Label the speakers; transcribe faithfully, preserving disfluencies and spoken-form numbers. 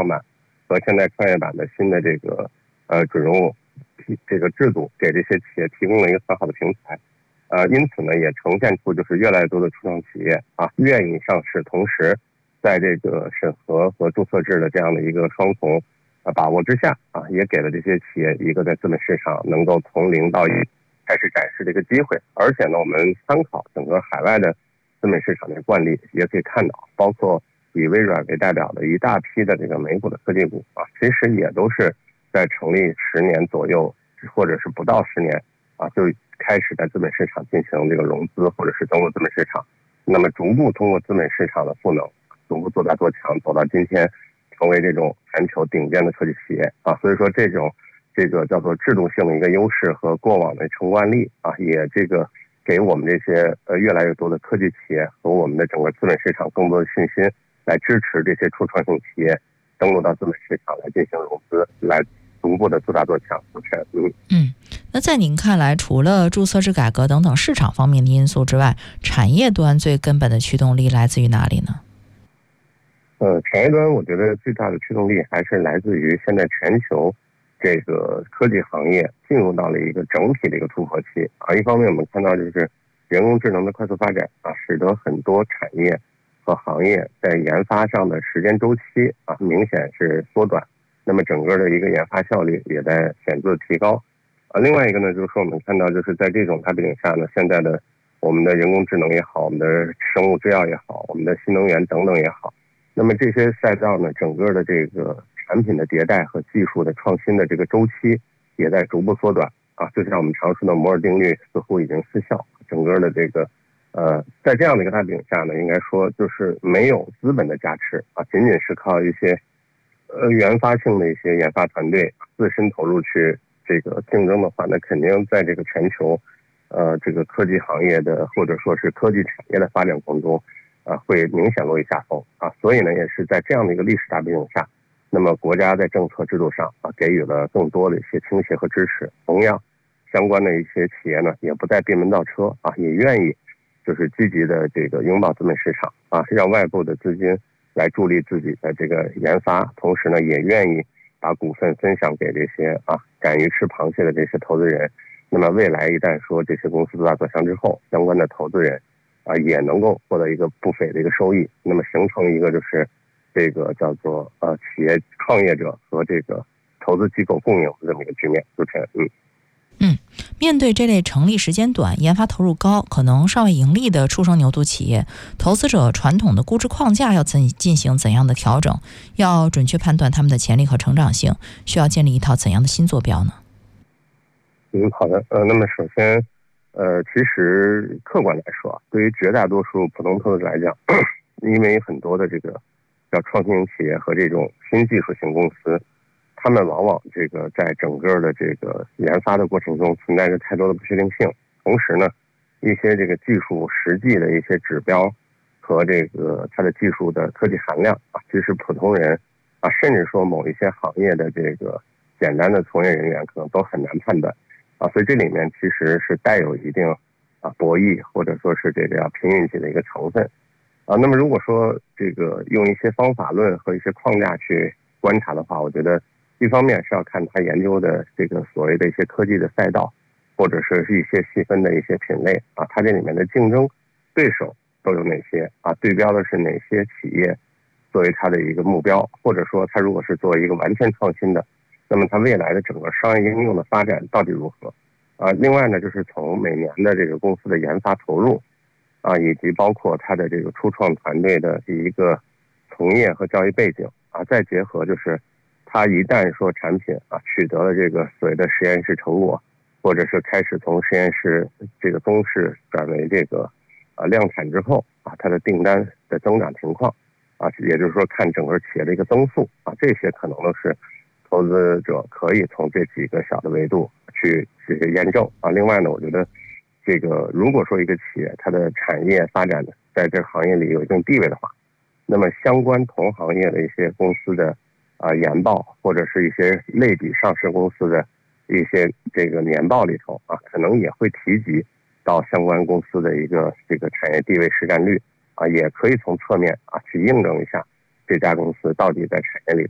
Speaker 1: 创板和现代创业板的新的这个呃准入这个制度，给这些企业提供了一个很好的平台。呃，因此呢，也呈现出就是越来越多的初创企业啊愿意上市，同时在这个审核和注册制的这样的一个双重啊把握之下啊，也给了这些企业一个在资本市场能够从零到一开始展示的一个机会。而且呢，我们参考整个海外的资本市场的惯例，也可以看到，包括以微软为代表的一大批的这个美股的科技股啊，其实也都是在成立十年左右，或者是不到十年啊，就开始在资本市场进行这个融资，或者是登陆资本市场。那么逐步通过资本市场的赋能，逐步做大做强，走到今天成为这种全球顶尖的科技企业啊。所以说这种这个叫做制度性的一个优势和过往的成功案例啊，也这个给我们这些呃越来越多的科技企业和我们的整个资本市场更多的信心，来支持这些初创性企业登陆到资本市场来进行融资，来逐步的做大做强。嗯
Speaker 2: 嗯，那在您看来，除了注册制改革等等市场方面的因素之外，产业端最根本的驱动力来自于哪里呢？
Speaker 1: 呃，产业端我觉得最大的驱动力还是来自于现在全球这个科技行业进入到了一个整体的一个突破期啊。一方面我们看到就是人工智能的快速发展啊，使得很多产业和行业在研发上的时间周期啊明显是缩短，那么整个的一个研发效率也在显著提高。啊，另外一个呢，就是说我们看到就是在这种大背景下呢，现在的我们的人工智能也好，我们的生物制药也好，我们的新能源等等也好，那么这些赛道呢，整个的这个产品的迭代和技术的创新的这个周期也在逐步缩短啊。就像我们常说的摩尔定律似乎已经失效，整个的这个呃，在这样的一个大背景下呢，应该说就是没有资本的加持啊，仅仅是靠一些呃原发性的一些研发团队自身投入去这个竞争的话，那肯定在这个全球呃这个科技行业的或者说是科技产业的发展过程中啊，会明显落于下风啊。所以呢，也是在这样的一个历史大背景下，那么国家在政策制度上啊给予了更多的一些倾斜和支持。同样，相关的一些企业呢，也不再闭门造车啊，也愿意就是积极的这个拥抱资本市场啊，让外部的资金来助力自己的这个研发，同时呢，也愿意把股份分享给这些啊敢于吃螃蟹的这些投资人。那么未来一旦说这些公司做大做强之后，相关的投资人啊也能够获得一个不菲的一个收益，那么形成一个就是这个叫做呃企业创业者和这个投资机构共赢的这么一个局面。主持人，嗯。
Speaker 2: 嗯，面对这类成立时间短、研发投入高、可能尚未盈利的初生牛犊企业，投资者传统的估值框架要怎进行怎样的调整？要准确判断他们的潜力和成长性，需要建立一套怎样的新坐标呢？
Speaker 1: 嗯，好的。呃，那么首先，呃，其实客观来说，对于绝大多数普通投资者来讲，因为很多的这个叫创新型企业和这种新技术型公司，他们往往这个在整个的这个研发的过程中存在着太多的不确定性，同时呢，一些这个技术实际的一些指标和这个它的技术的科技含量啊，其实普通人啊，甚至说某一些行业的这个简单的从业人员可能都很难判断啊，所以这里面其实是带有一定啊博弈或者说是这个要凭运气的一个成分啊。那么如果说这个用一些方法论和一些框架去观察的话，我觉得一方面是要看他研究的这个所谓的一些科技的赛道，或者是一些细分的一些品类啊，它这里面的竞争对手都有哪些啊？对标的是哪些企业作为它的一个目标，或者说它如果是作为一个完全创新的，那么它未来的整个商业应用的发展到底如何啊？另外呢，就是从每年的这个公司的研发投入啊，以及包括它的这个初创团队的一个从业和教育背景啊，再结合就是它一旦说产品啊取得了这个所谓的实验室成果，或者是开始从实验室这个中试转为这个啊量产之后啊，它的订单的增长情况啊，也就是说看整个企业的一个增速啊，这些可能都是投资者可以从这几个小的维度去这些验证啊。另外呢，我觉得这个如果说一个企业它的产业发展在这个行业里有一定地位的话，那么相关同行业的一些公司的啊研报或者是一些类比上市公司的一些这个年报里头啊，可能也会提及到相关公司的一个这个产业地位市占率啊，也可以从侧面啊去印证一下这家公司到底在产业里